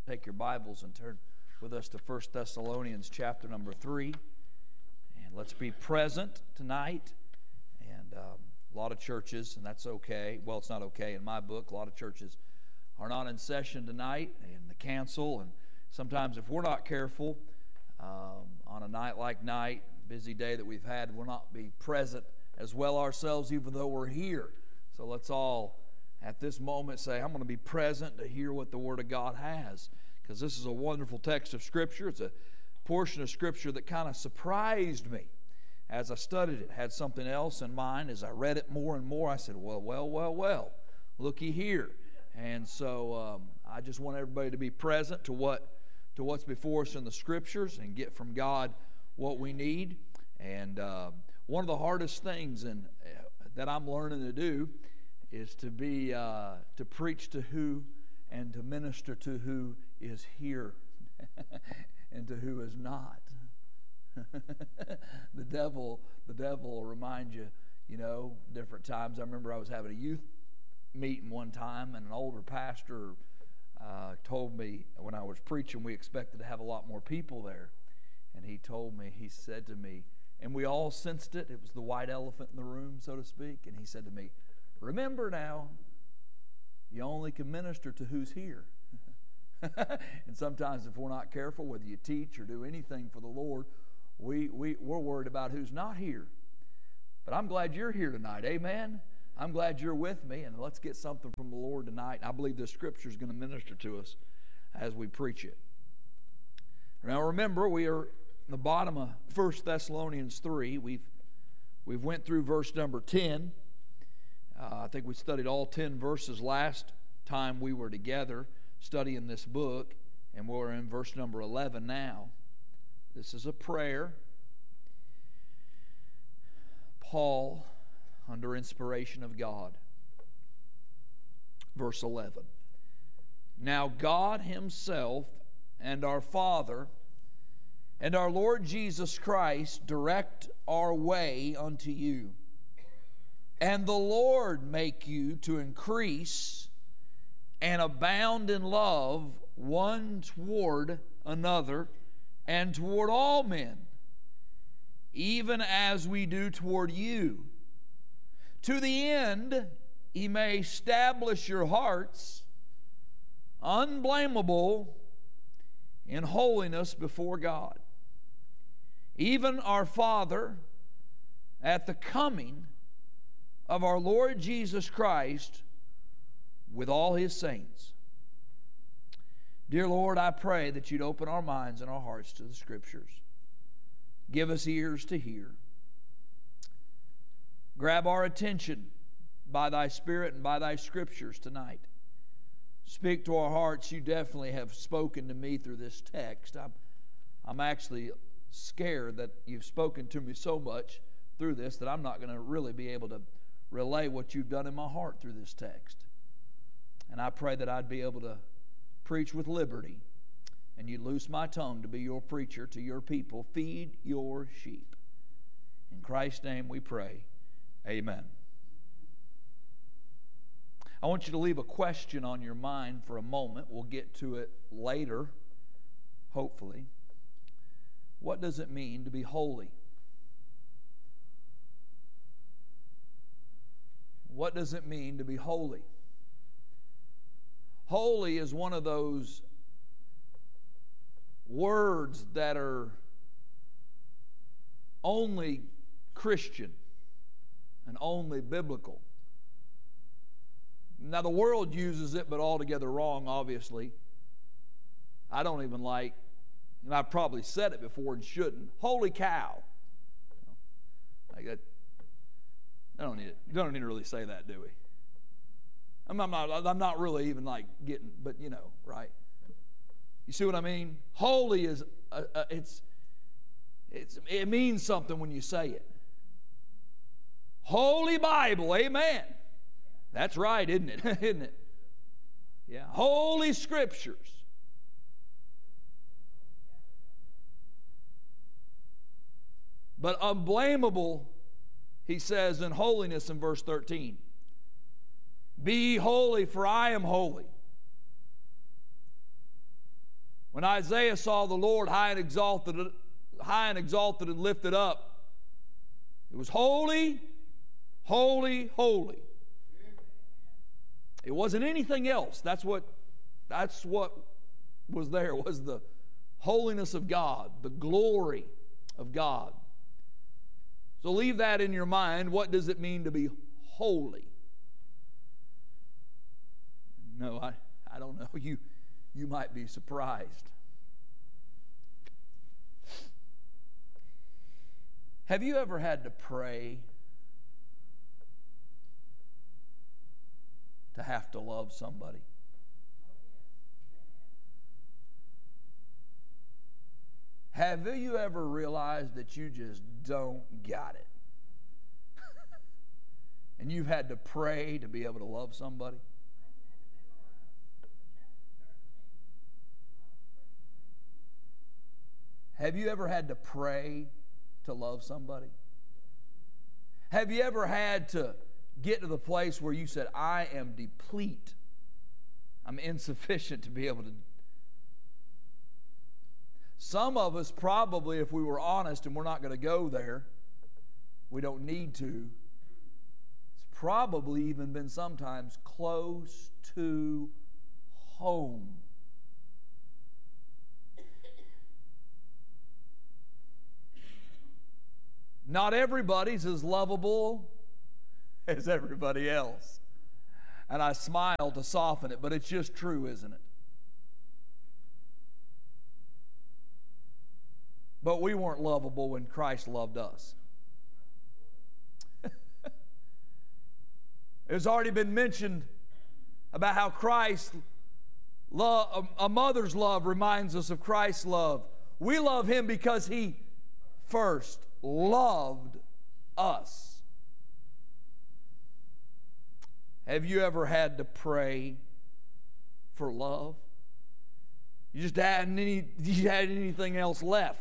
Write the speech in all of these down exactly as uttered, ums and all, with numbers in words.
Take your Bibles and turn with us to First Thessalonians chapter number three. And let's be present tonight. And um, a lot of churches, and that's okay. Well, it's not okay in my book. A lot of churches are not in session tonight and they cancel. And sometimes if we're not careful, um, on a night like night, busy day that we've had, we'll not be present as well ourselves even though we're here. So let's all at this moment say, I'm going to be present to hear what the Word of God has, because this is a wonderful text of Scripture. It's a portion of Scripture that kind of surprised me as I studied it. Had something else in mind. As I read it more and more, I said, well, well, well, well, looky here. And so um, I just want everybody to be present to what to what's before us in the Scriptures and get from God what we need. And uh, one of the hardest things in, uh, that I'm learning to do is to be uh, to preach to who and to minister to who is here and to who is not. the devil the devil will remind you, you know, different times. I remember I was having a youth meeting one time, and an older pastor uh, told me when I was preaching we expected to have a lot more people there, and he told me, he said to me, and we all sensed it, it was the white elephant in the room, so to speak, and he said to me, remember now, you only can minister to who's here. And sometimes if we're not careful, whether you teach or do anything for the Lord, we, we, we're worried about who's not here. But I'm glad you're here tonight, amen? I'm glad you're with me, and let's get something from the Lord tonight. I believe this Scripture is going to minister to us as we preach it. Now remember, we are in the bottom of First Thessalonians three. We've, we've went through verse number ten. Uh, I think we studied all ten verses last time we were together studying this book, and we're in verse number eleven now. This is a prayer. Paul, under inspiration of God. Verse eleven. Now God Himself and our Father and our Lord Jesus Christ direct our way unto you. And the Lord make you to increase and abound in love one toward another and toward all men, even as we do toward you, to the end He may establish your hearts unblameable in holiness before God. Even our Father, at the coming of our Lord Jesus Christ with all His saints. Dear Lord, I pray that You'd open our minds and our hearts to the Scriptures. Give us ears to hear. Grab our attention by Thy Spirit and by Thy Scriptures tonight. Speak to our hearts. You definitely have spoken to me through this text. I'm, I'm actually scared that You've spoken to me so much through this that I'm not going to really be able to relay what You've done in my heart through this text. And I pray that I'd be able to preach with liberty, and You'd loose my tongue to be Your preacher to Your people. Feed Your sheep. In Christ's name we pray. Amen. I want you to leave a question on your mind for a moment. We'll get to it later, hopefully. What does it mean to be holy? What does it mean to be holy? Holy is one of those words that are only Christian and only biblical. Now, the world uses it, but altogether wrong, obviously. I don't even like, and I've probably said it before and shouldn't, holy cow. You know, like that. I don't need it. Don't need to really say that, do we? I'm not, I'm not really even like getting, but you know, right? You see what I mean? Holy is, a, a, it's, it's, it means something when you say it. Holy Bible, amen. That's right, isn't it? Isn't it? Yeah. Holy Scriptures. But unblameable, he says in holiness in verse thirteen. Be holy, for I am holy. When Isaiah saw the Lord high and exalted, high and exalted and lifted up, it was holy, holy, holy. It wasn't anything else. That's what, that's what was there, was the holiness of God, the glory of God. So leave that in your mind. What does it mean to be holy? No, I, I don't know. You, you might be surprised. Have you ever had to pray to have to love somebody? Have you ever realized that you just don't got it? And you've had to pray to be able to love somebody? Have you ever had to pray to love somebody? Have you ever had to get to the place where you said, I am deplete, I'm insufficient to be able to? Some of us probably, if we were honest, and we're not going to go there, we don't need to, it's probably even been sometimes close to home. Not everybody's as lovable as everybody else. And I smile to soften it, but it's just true, isn't it? But we weren't lovable when Christ loved us. It has already been mentioned about how Christ, love, a mother's love reminds us of Christ's love. We love Him because He first loved us. Have you ever had to pray for love? You just hadn't any, you had anything else left.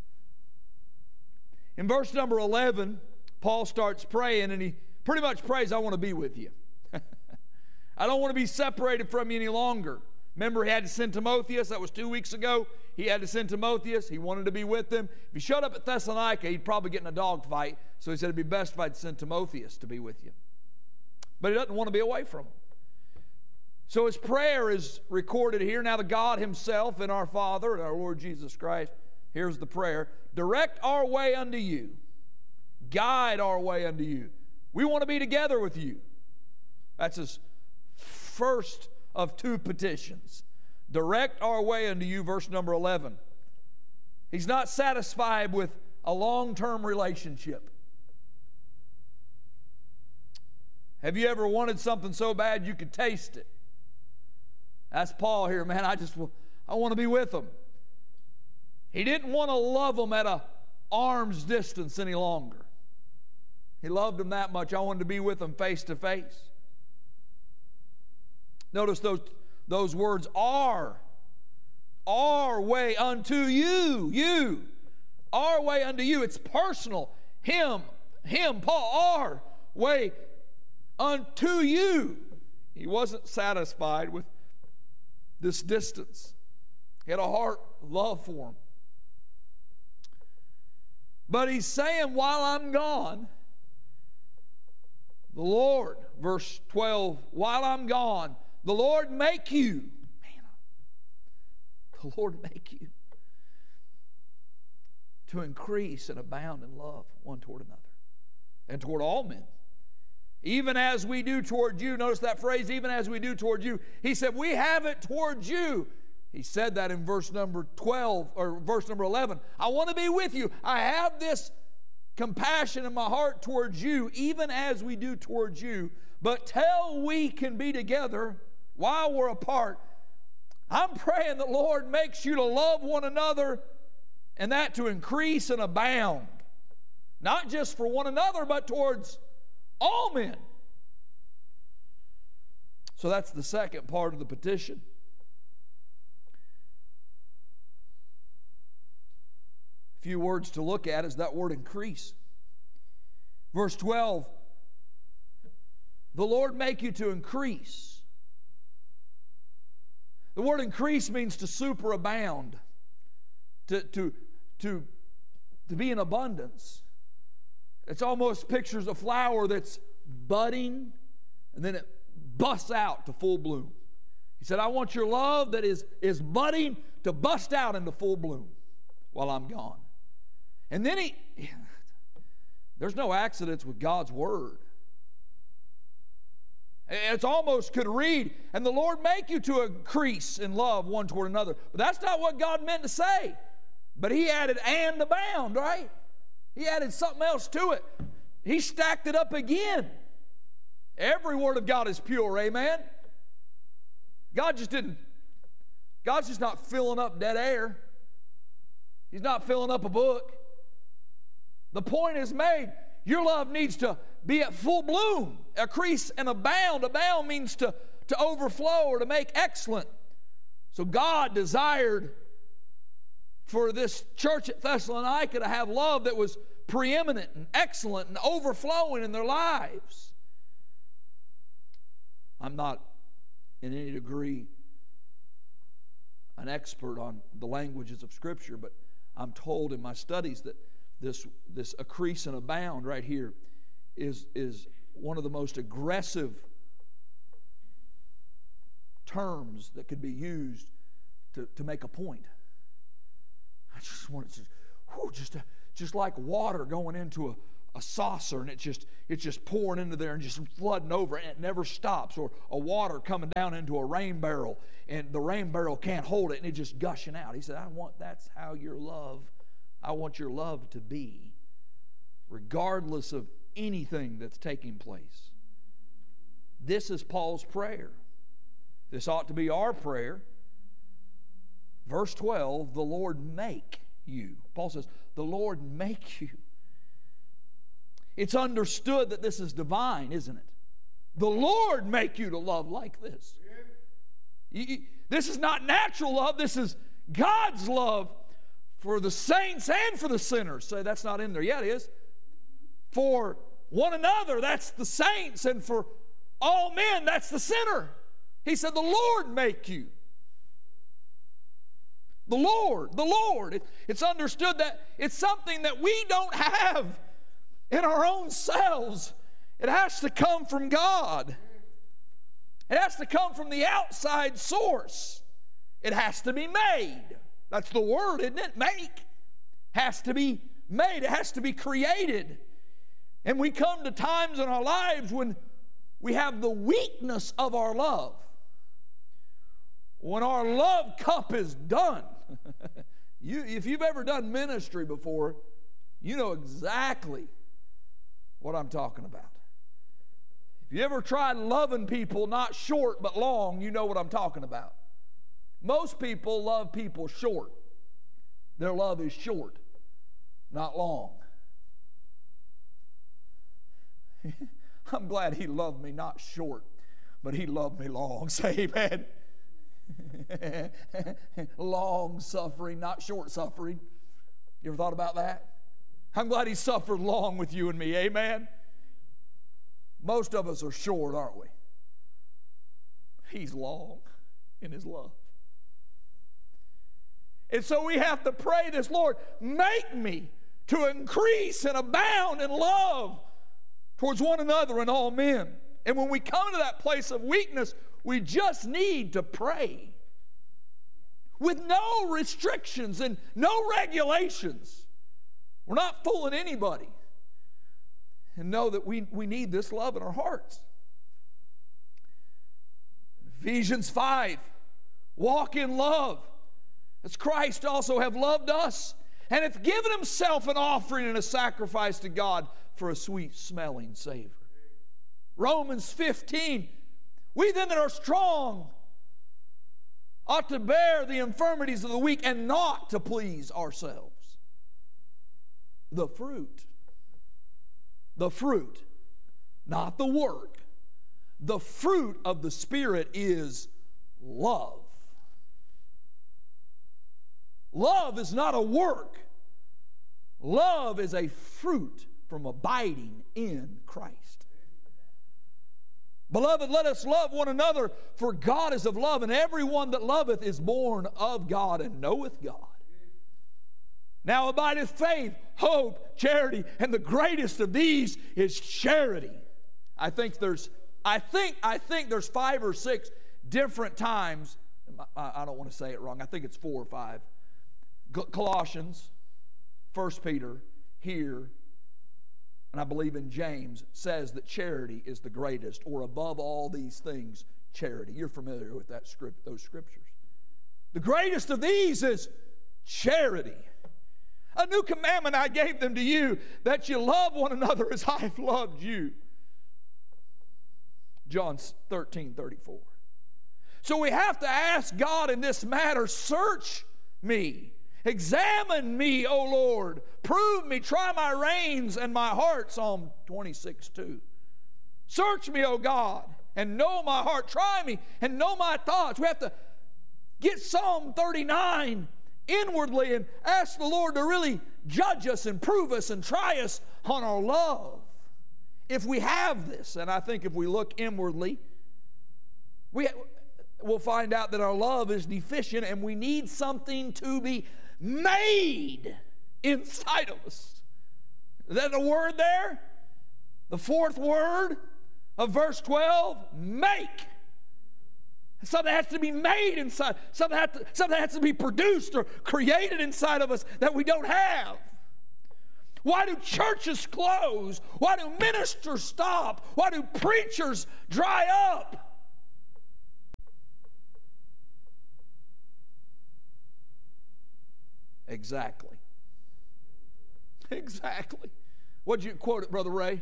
In verse number eleven, Paul starts praying, and he pretty much prays, I want to be with you. I don't want to be separated from you any longer. Remember, he had to send Timotheus. That was two weeks ago. He had to send Timotheus. He wanted to be with them. If he showed up at Thessalonica, he'd probably get in a dog fight. So he said it'd be best if I'd send Timotheus to be with you. But he doesn't want to be away from them. So his prayer is recorded here. Now the God Himself and our Father and our Lord Jesus Christ, here's the prayer. Direct our way unto you. Guide our way unto you. We want to be together with you. That's his first of two petitions. Direct our way unto you, verse number eleven. He's not satisfied with a long-term relationship. Have you ever wanted something so bad you could taste it? That's Paul here, man. I just I want to be with them. He didn't want to love them at a arm's distance any longer. He loved them that much. I wanted to be with them face to face. Notice those, those words, our, our way unto you, you, our way unto you. It's personal. Him, him, Paul, our way unto you. He wasn't satisfied with this distance. He had a heart of love for him. But he's saying, while I'm gone, the Lord, verse twelve, while I'm gone, the Lord make you, man, the Lord make you to increase and abound in love one toward another and toward all men. Even as we do toward you, notice that phrase, even as we do toward you. He said, we have it toward you. He said that in verse number twelve, or verse number eleven. I want to be with you. I have this compassion in my heart towards you, even as we do towards you. But till we can be together, while we're apart, I'm praying that Lord makes you to love one another, and that to increase and abound. Not just for one another, but towards all men. So that's the second part of the petition. A few words to look at is that word increase. Verse twelve, the Lord make you to increase. The word increase means to superabound, to, to, to, to be in abundance. It's almost pictures a flower that's budding and then it busts out to full bloom. He said, I want your love that is, is budding to bust out into full bloom while I'm gone. And then he, there's no accidents with God's word. It's almost could read, and the Lord make you to increase in love one toward another. But that's not what God meant to say. But he added and abound, right? He added something else to it. He stacked it up again. Every word of God is pure, amen? God just didn't, God's just not filling up dead air. He's not filling up a book. The point is made. Your love needs to be at full bloom, increase and abound. Abound means to, to overflow or to make excellent. So God desired for this church at Thessalonica to have love that was preeminent and excellent and overflowing in their lives. I'm not in any degree an expert on the languages of Scripture, but I'm told in my studies that this, this increase and abound right here is, is one of the most aggressive terms that could be used to, to make a point. I just want it to, whew, just, a, just like water going into a, a saucer and it just, it's just pouring into there and just flooding over and it never stops. Or a water coming down into a rain barrel and the rain barrel can't hold it and it's just gushing out. He said, I want, that's how your love, I want your love to be, regardless of anything that's taking place. This is Paul's prayer. This ought to be our prayer. Verse twelve, the Lord make you. Paul says, the Lord make you. It's understood that this is divine, isn't it? The Lord make you to love like this. You, this is not natural love. This is God's love for the saints and for the sinners. Say, that's not in there. Yeah, it is. For one another, that's the saints, and for all men, that's the sinner. He said, the Lord make you. The Lord, the Lord. It, it's understood that it's something that we don't have in our own selves. It has to come from God. It has to come from the outside source. It has to be made. That's the word, isn't it? Make. Has to be made. It has to be created. And we come to times in our lives when we have the weakness of our love. When our love cup is done. you, if you've ever done ministry before, you know exactly what I'm talking about. If you ever tried loving people, not short but long, you know what I'm talking about. Most people love people short. Their love is short, not long. I'm glad he loved me not short, but he loved me long. Say amen. Long suffering, not short suffering. You ever thought about that? I'm glad he suffered long with you and me. Amen. Most of us are short, aren't we? He's long in his love. And so we have to pray this, Lord, make me to increase and abound in love towards one another and all men. And when we come to that place of weakness, we just need to pray with no restrictions and no regulations. We're not fooling anybody. And know that we, we need this love in our hearts. Ephesians five, walk in love, as Christ also have loved us, and hath given himself an offering and a sacrifice to God for a sweet-smelling savor. Romans fifteen, we then that are strong ought to bear the infirmities of the weak and not to please ourselves. The fruit, the fruit, not the work, the fruit of the Spirit is love. Love is not a work. Love is a fruit from abiding in Christ. Beloved, let us love one another, for God is of love, and everyone that loveth is born of God and knoweth God. Now abideth faith, hope, charity, and the greatest of these is charity. I think there's, I think, I think there's five or six different times. I, I don't want to say it wrong. I think it's four or five. Colossians, First Peter, here, and I believe in James, says that charity is the greatest, or above all these things, charity. You're familiar with that script, those scriptures. The greatest of these is charity. A new commandment I gave them to you, that you love one another as I have loved you. John thirteen thirty-four. So we have to ask God in this matter, search me, examine me, O Lord, prove me, try my reins and my heart, Psalm twenty-six two. Search me, O God, and know my heart, try me and know my thoughts. We have to get Psalm thirty-nine inwardly and ask the Lord to really judge us and prove us and try us on our love. If we have this, and I think if we look inwardly, we, we'll find out that our love is deficient and we need something to be made inside of us. Is that the word there? The fourth word of verse twelve, make. Something has to be made inside. Something has to, something has to be produced or created inside of us that we don't have. Why do churches close? Why do ministers stop? Why do preachers dry up? Exactly. Exactly. What'd you quote it, Brother Ray?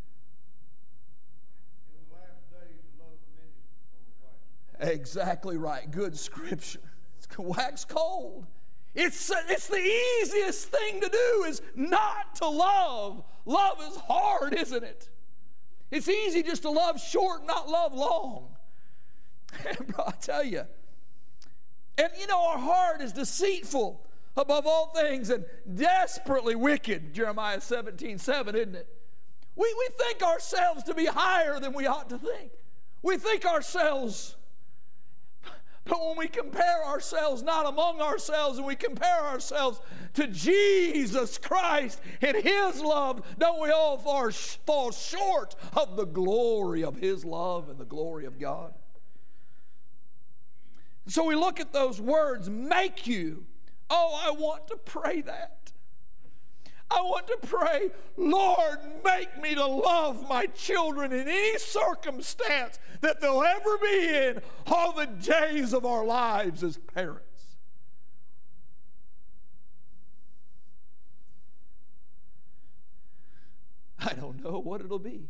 Exactly right. Good scripture. It's wax cold. It's, it's the easiest thing to do is not to love. Love is hard, isn't it? It's easy just to love short, not love long. Bro, I tell you. And you know, our heart is deceitful above all things and desperately wicked. Jeremiah seventeen seven, isn't it? We, we think ourselves to be higher than we ought to think. We think ourselves... But when we compare ourselves not among ourselves and we compare ourselves to Jesus Christ and His love, don't we all fall, fall short of the glory of His love and the glory of God? So we look at those words, make you. Oh, I want to pray that. I want to pray, Lord, make me to love my children in any circumstance that they'll ever be in all the days of our lives as parents. I don't know what it'll be.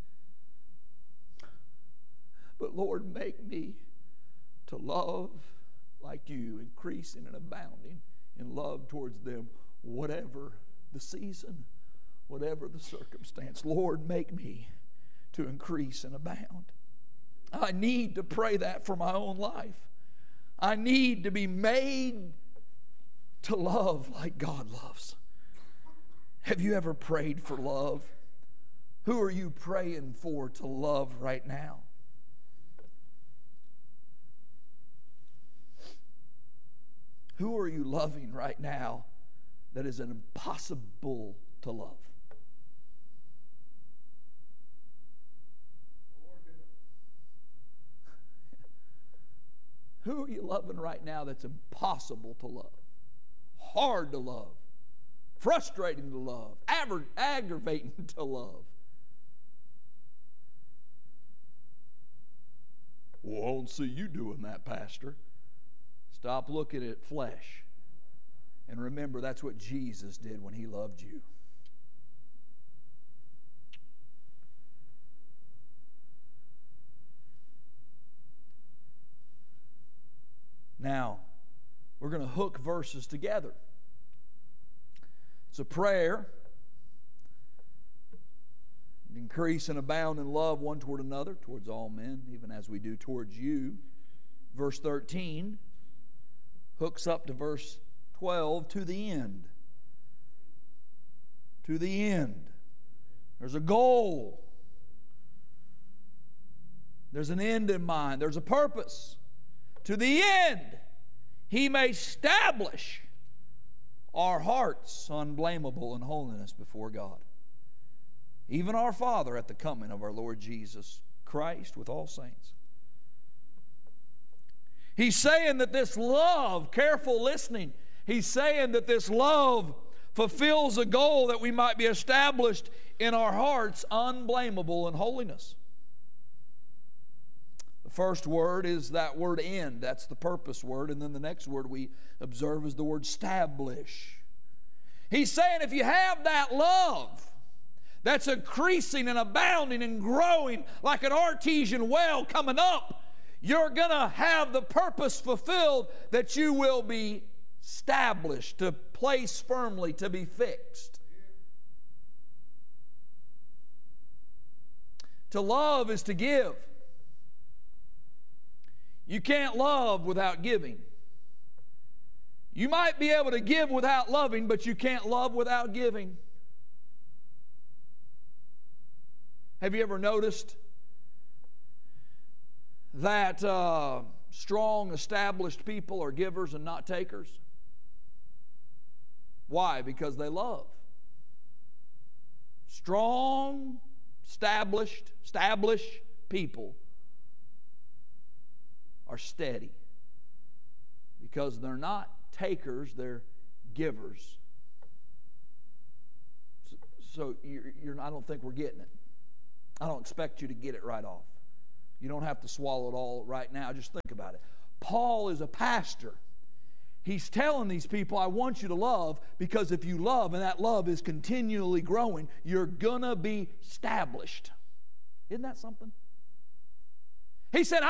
But Lord, make me to love like you, increasing and abounding in love towards them, whatever the season, whatever the circumstance. Lord, make me to increase and abound. I need to pray that for my own life. I need to be made to love like God loves. Have you ever prayed for love? Who are you praying for to love right now? Who are you loving right now that is impossible to love? Who are you loving right now that's impossible to love? Hard to love. Frustrating to love. Aggra- aggravating to love. Well, I don't see you doing that, Pastor. Stop looking at flesh. And remember, that's what Jesus did when He loved you. Now, we're going to hook verses together. It's a prayer. Increase and abound in love one toward another, towards all men, even as we do towards you. Verse thirteen hooks up to verse twelve, to the end. To the end. There's a goal. There's an end in mind. There's a purpose. To the end, He may establish our hearts unblameable in holiness before God. Even our Father at the coming of our Lord Jesus Christ with all saints. He's saying that this love, careful listening, He's saying that this love fulfills a goal that we might be established in our hearts unblameable in holiness. The first word is that word end. That's the purpose word. And then the next word we observe is the word establish. He's saying if you have that love that's increasing and abounding and growing like an artesian well coming up, you're going to have the purpose fulfilled that you will be established, to place firmly, to be fixed. To love is to give. You can't love without giving. You might be able to give without loving, but you can't love without giving. Have you ever noticed that uh, strong, established people are givers and not takers? Why? Because they love. Strong, established, established people are steady because they're not takers, they're givers. So, so you're, you're, I don't think we're getting it. I don't expect you to get it right off. You don't have to swallow it all right now. Just think about it. Paul is a pastor. He's telling these people, I want you to love, because if you love and that love is continually growing, you're going to be established. Isn't that something? He said,